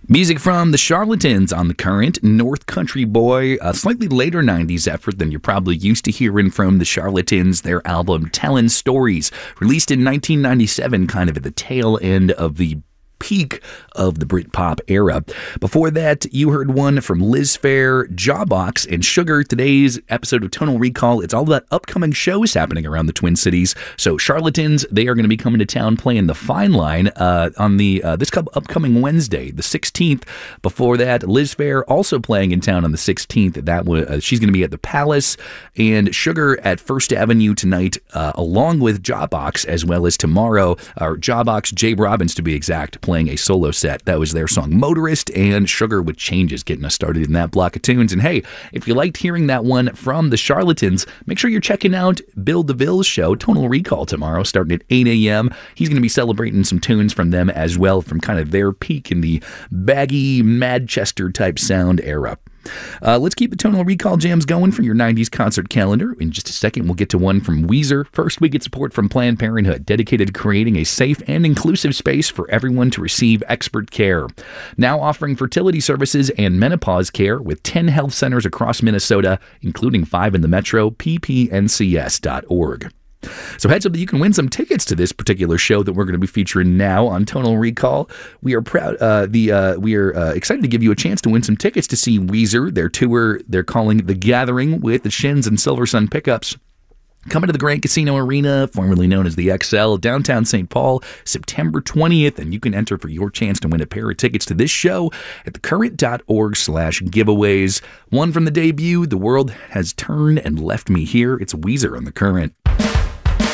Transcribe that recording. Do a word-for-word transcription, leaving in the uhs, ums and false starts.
Music from The Charlatans on The Current, North Country Boy, a slightly later nineties effort than you're probably used to hearing from The Charlatans. Their album Tellin' Stories, released in nineteen ninety-seven, kind of at the tail end of the peak of the Britpop era. Before that, you heard one from Liz Phair, Jawbox, and Sugar. Today's episode of Tonal Recall, it's all about upcoming shows happening around the Twin Cities. So Charlatans, they are going to be coming to town playing the Fine Line uh, on the uh, this upcoming Wednesday, the sixteenth. Before that, Liz Phair also playing in town on the sixteenth. That was, uh, she's going to be at the Palace, and Sugar at First Avenue tonight, uh, along with Jawbox, as well as tomorrow, or Jawbox, Jay Robbins to be exact, playing a solo set. That was their song Motorist, and Sugar with Changes getting us started in that block of tunes. And hey, if you liked hearing that one from The Charlatans, make sure you're checking out Bill DeVille's show, Tonal Recall, tomorrow, starting at eight a.m. He's going to be celebrating some tunes from them as well, from kind of their peak in the baggy, Manchester type sound era. Uh, let's keep the Tonal Recall jams going for your nineties concert calendar. In just a second, we'll get to one from Weezer. First, we get support from Planned Parenthood, dedicated to creating a safe and inclusive space for everyone to receive expert care. Now offering fertility services and menopause care with ten health centers across Minnesota, including five in the metro, p p n c s dot org. So heads up that you can win some tickets to this particular show that we're going to be featuring now on Tonal Recall. We are proud, uh, the uh, we are uh, excited to give you a chance to win some tickets to see Weezer, their tour they're calling The Gathering with the Shins and Silver Sun Pickups. Coming to the Grand Casino Arena, formerly known as the X L, downtown Saint Paul, September twentieth, and you can enter for your chance to win a pair of tickets to this show at thecurrent.org slash giveaways. One from the debut, The World Has Turned and Left Me Here. It's Weezer on The Current.